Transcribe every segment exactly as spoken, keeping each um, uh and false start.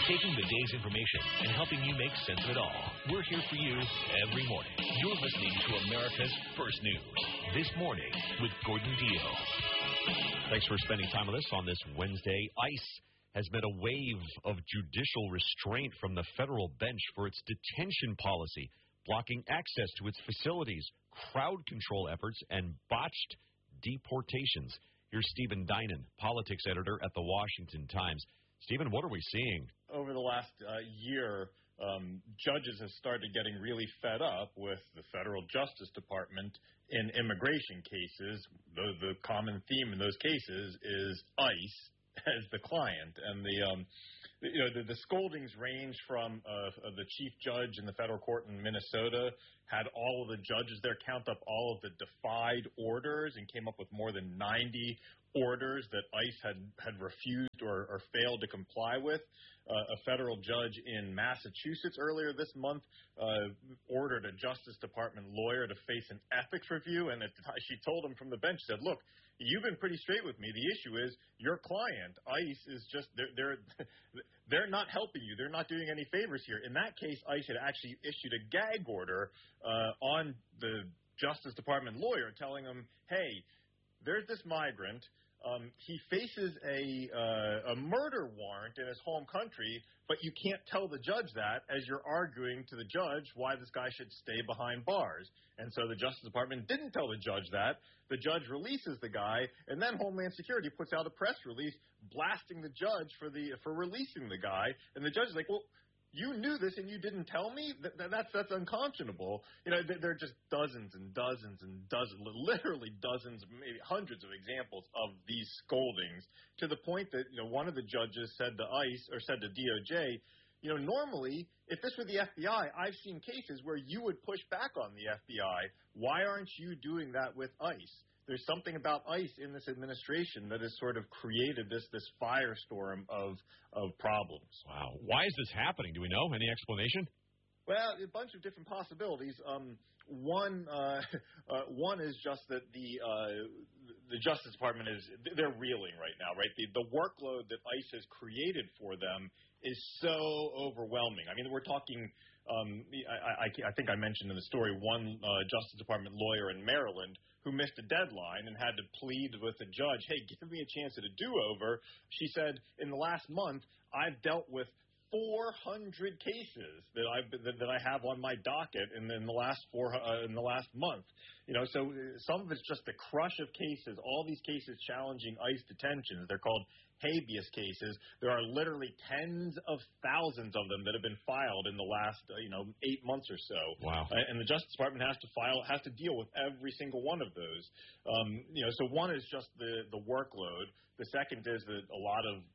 taking the day's information and helping you make sense of it all. We're here for you every morning. You're listening to America's First News. This Morning with Gordon Dio. Thanks for spending time with us on this Wednesday. ICE has met a wave of judicial restraint from the federal bench for its detention policy, blocking access to its facilities, crowd control efforts, and botched deportations. Here's Stephen Dinan, politics editor at the Washington Times. Stephen, what are we seeing? Over the last uh, year, um, judges have started getting really fed up with the federal Justice Department in immigration cases. The, the common theme in those cases is ICE as the client, and the um, you know the, the scoldings range from uh, the chief judge in the federal court in Minnesota had all of the judges there count up all of the defied orders and came up with more than ninety orders that ICE had had refused or, or failed to comply with. Uh, a federal judge in Massachusetts earlier this month uh, ordered a Justice Department lawyer to face an ethics review, and at the time, she told him from the bench, said, look, you've been pretty straight with me. The issue is your client, ICE, is just, they're, they're, they're not helping you. They're not doing any favors here. In that case, ICE had actually issued a gag order uh, on the Justice Department lawyer telling him, hey, there's this migrant. Um, he faces a uh, a murder warrant in his home country, but you can't tell the judge that as you're arguing to the judge why this guy should stay behind bars. And so the Justice Department didn't tell the judge that. The judge releases the guy, and then Homeland Security puts out a press release blasting the judge for the for releasing the guy. And the judge is like, well, you knew this and you didn't tell me? That, that's that's unconscionable. You know, there are just dozens and dozens and dozens, literally dozens, maybe hundreds of examples of these scoldings, to the point that, you know, one of the judges said to ICE or said to D O J, you know, normally, if this were the F B I, I've seen cases where you would push back on the F B I. Why aren't you doing that with ICE? There's something about ICE in this administration that has sort of created this this firestorm of of problems. Wow. Why is this happening? Do we know? Any explanation? Well, a bunch of different possibilities. Um, one uh, uh, one is just that the uh, the Justice Department is they're reeling right now, right? The the workload that ICE has created for them is so overwhelming. I mean, we're talking. Um, I, I, I think I mentioned in the story one uh, Justice Department lawyer in Maryland who missed a deadline and had to plead with the judge, hey, give me a chance at a do-over. She said, in the last month, I've dealt with four hundred cases that I that, that I have on my docket in, in the last four uh, in the last month. You know, so some of it's just the crush of cases. All these cases challenging ICE detentions. They're called habeas cases. There are literally tens of thousands of them that have been filed in the last uh, you know eight months or so. Wow! Uh, and the Justice Department has to file has to deal with every single one of those. Um, you know, so one is just the the workload. The second is that a lot of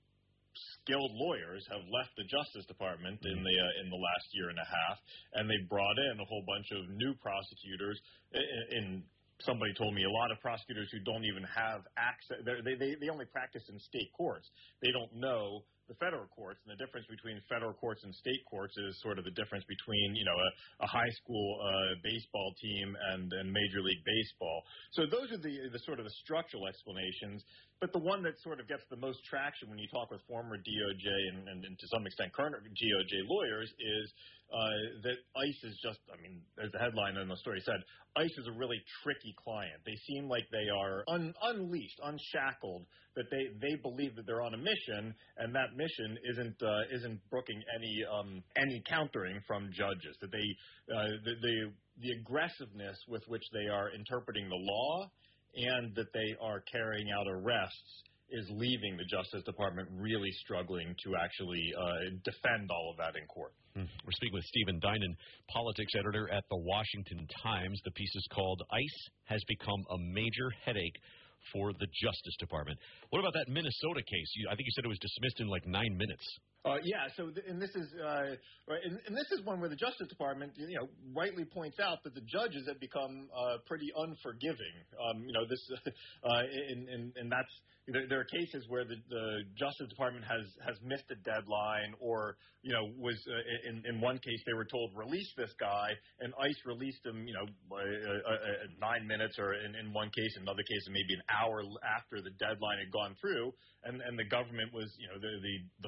skilled lawyers have left the Justice Department in the uh, in the last year and a half, and they brought in a whole bunch of new prosecutors. In, in somebody told me a lot of prosecutors who don't even have access. They they they only practice in state courts. They don't know the federal courts, and the difference between federal courts and state courts is sort of the difference between, you know, a, a high school uh, baseball team and, and Major League Baseball. So those are the, the sort of the structural explanations. But the one that sort of gets the most traction when you talk with former D O J and, and, and to some extent current D O J lawyers is uh, that ICE is just, I mean, as the headline in the story said, ICE is a really tricky client. They seem like they are un, unleashed, unshackled, that they, they believe that they're on a mission, and that mission isn't uh, isn't brooking any um, any countering from judges. That they uh, the, the the aggressiveness with which they are interpreting the law and that they are carrying out arrests is leaving the Justice Department really struggling to actually uh, defend all of that in court. Hmm. We're speaking with Stephen Dinan, politics editor at the Washington Times. The piece is called "ICE Has Become a Major Headache for the Justice Department." What about that Minnesota case? You, I think you said it was dismissed in like nine minutes. Uh, yeah, so th- and this is uh, right, and, and this is one where the Justice Department, you know, rightly points out that the judges have become uh, pretty unforgiving. Um, you know, this, uh, and, and and that's you know, there are cases where the, the Justice Department has has missed a deadline, or you know, was uh, in in one case they were told release this guy, and ICE released him, you know, uh, uh, uh, nine minutes, or in, in one case, in another case, maybe an hour after the deadline had gone through, and and the government was, you know, the the, the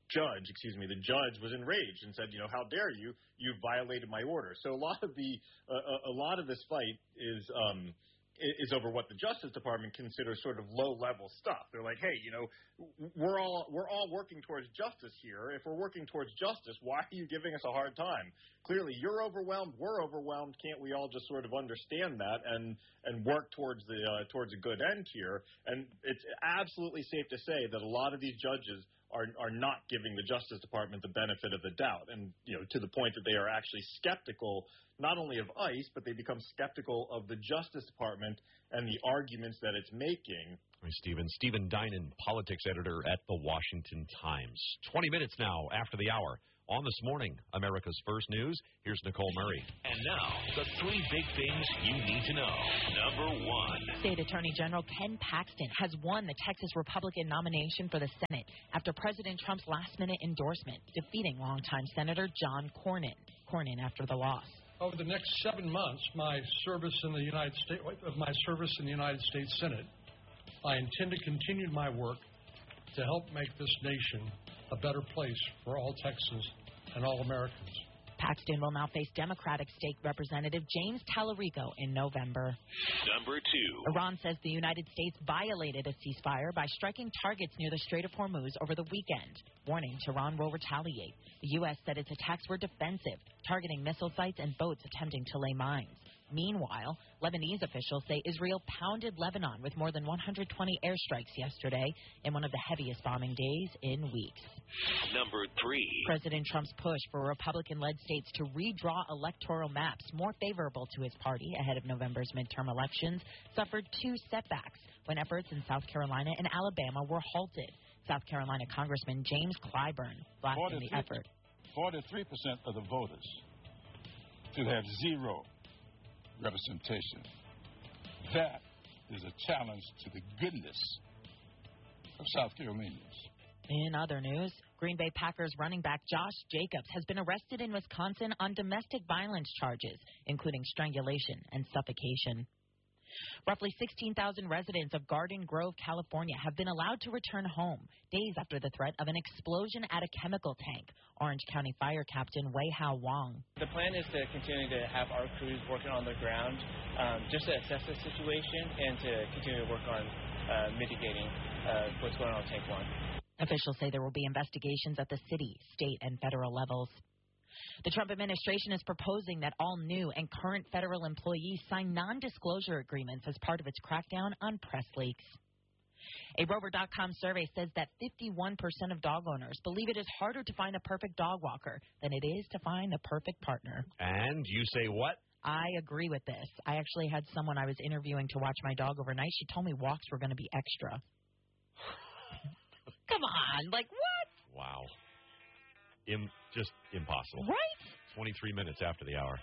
judge, excuse me, the judge was enraged and said, you know, how dare you? You violated my order. So a lot of the uh, a lot of this fight is um, is over what the Justice Department considers sort of low-level stuff. They're like, hey, you know, we're all we're all working towards justice here. If we're working towards justice, why are you giving us a hard time? Clearly, you're overwhelmed. We're overwhelmed. Can't we all just sort of understand that and and work towards the uh, towards a good end here? And it's absolutely safe to say that a lot of these judges are are not giving the Justice Department the benefit of the doubt, and you know, to the point that they are actually skeptical not only of ICE, but they become skeptical of the Justice Department and the arguments that it's making. Hi, Stephen. Stephen Dinan, politics editor at the Washington Times. Twenty minutes now after the hour. On This Morning, America's First News, here's Nicole Murray. And now, the three big things you need to know. Number one. State Attorney General Ken Paxton has won the Texas Republican nomination for the Senate after President Trump's last-minute endorsement, defeating longtime Senator John Cornyn. Cornyn after the loss. Over the next seven months, my service in the United States, of my service in the United States Senate, I intend to continue my work to help make this nation a better place for all Texans and all Americans. Paxton will now face Democratic State Representative James Tallarico in November. Number two. Iran says the United States violated a ceasefire by striking targets near the Strait of Hormuz over the weekend, warning Tehran will retaliate. The U S said its attacks were defensive, targeting missile sites and boats attempting to lay mines. Meanwhile, Lebanese officials say Israel pounded Lebanon with more than one hundred twenty airstrikes yesterday in one of the heaviest bombing days in weeks. Number three. President Trump's push for Republican-led states to redraw electoral maps more favorable to his party ahead of November's midterm elections suffered two setbacks when efforts in South Carolina and Alabama were halted. South Carolina Congressman James Clyburn blasted the effort. forty-three percent of the voters should have zero representation. That is a challenge to the goodness of South Carolinians. In other news, Green Bay Packers running back Josh Jacobs has been arrested in Wisconsin on domestic violence charges, including strangulation and suffocation. Roughly sixteen thousand residents of Garden Grove, California, have been allowed to return home days after the threat of an explosion at a chemical tank. Orange County Fire Captain Wei Hao Wong. The plan is to continue to have our crews working on the ground um, just to assess the situation and to continue to work on uh, mitigating uh, what's going on with Tank one. Officials say there will be investigations at the city, state, and federal levels. The Trump administration is proposing that all new and current federal employees sign non-disclosure agreements as part of its crackdown on press leaks. A Rover dot com survey says that fifty-one percent of dog owners believe it is harder to find a perfect dog walker than it is to find the perfect partner. And you say what? I agree with this. I actually had someone I was interviewing to watch my dog overnight. She told me walks were going to be extra. Come on, like what? Wow. Im- just impossible. Right? twenty-three minutes after the hour.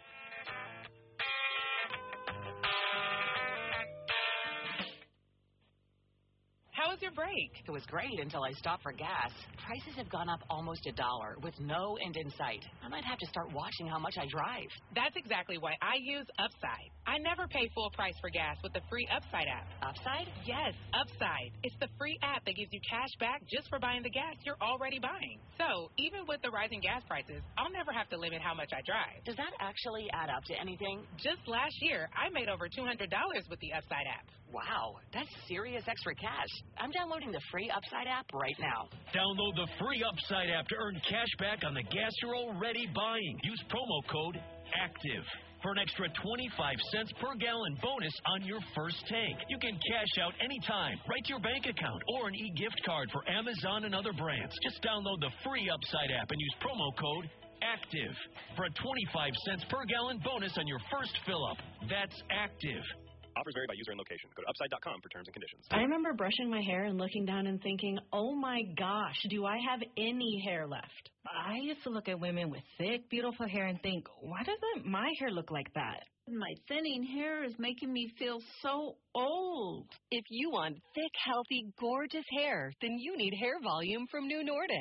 How was your break? It was great until I stopped for gas. Prices have gone up almost a dollar with no end in sight. I might have to start watching how much I drive. That's exactly why I use Upside. I never pay full price for gas with the free Upside app. Upside? Yes, Upside. It's the free app that gives you cash back just for buying the gas you're already buying. So, even with the rising gas prices, I'll never have to limit how much I drive. Does that actually add up to anything? Just last year, I made over two hundred dollars with the Upside app. Wow, that's serious extra cash. I'm downloading the free Upside app right now. Download the free Upside app to earn cash back on the gas you're already buying. Use promo code ACTIVE for an extra twenty-five cents per gallon bonus on your first tank. You can cash out anytime, right to your bank account, or an e-gift card for Amazon and other brands. Just download the free Upside app and use promo code ACTIVE for a twenty-five cents per gallon bonus on your first fill-up. That's ACTIVE. Offers vary by user and location. Go to upside dot com for terms and conditions. I remember brushing my hair and looking down and thinking, oh my gosh, do I have any hair left? I used to look at women with thick, beautiful hair and think, why doesn't my hair look like that? My thinning hair is making me feel so old. If you want thick, healthy, gorgeous hair, then you need Hair Volume from New Nordic.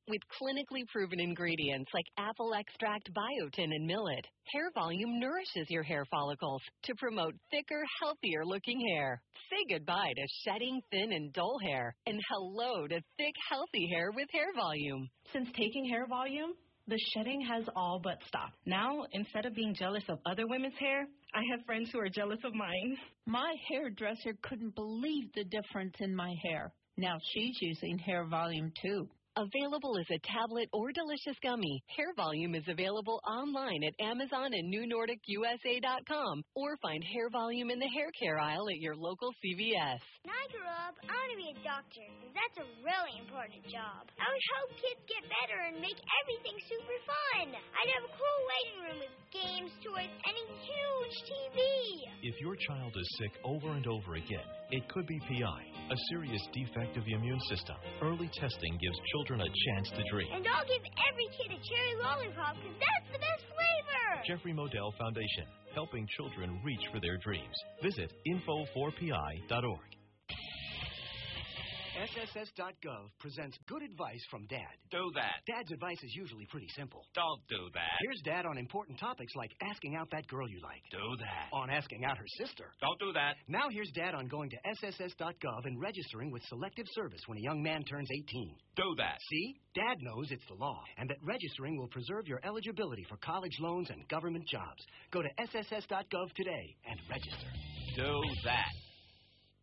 With clinically proven ingredients like apple extract, biotin, and millet, Hair Volume nourishes your hair follicles to promote thicker, healthier-looking hair. Say goodbye to shedding, thin, and dull hair, and hello to thick, healthy hair with Hair Volume. Since taking Hair Volume, the shedding has all but stopped. Now, instead of being jealous of other women's hair, I have friends who are jealous of mine. My hairdresser couldn't believe the difference in my hair. Now she's using Hair Volume too. Available as a tablet or delicious gummy, Hair Volume is available online at Amazon and New Nordic U S A dot com, or find Hair Volume in the hair care aisle at your local C V S. When I grow up, I want to be a doctor, because that's a really important job. I would help kids get better and make everything super fun. I'd have a cool waiting room with games, toys, and a huge T V. If your child is sick over and over again, it could be P I, a serious defect of the immune system. Early testing gives children a chance to dream. And I'll give every kid a cherry lollipop, because that's the best flavor. Jeffrey Modell Foundation, helping children reach for their dreams. Visit info four P I dot org. S S S dot gov presents good advice from Dad. Do that. Dad's advice is usually pretty simple. Don't do that. Here's Dad on important topics like asking out that girl you like. Do that. On asking out her sister. Don't do that. Now here's Dad on going to S S S dot gov and registering with Selective Service when a young man turns eighteen. Do that. See? Dad knows it's the law, and that registering will preserve your eligibility for college loans and government jobs. Go to S S S dot gov today and register. Do that.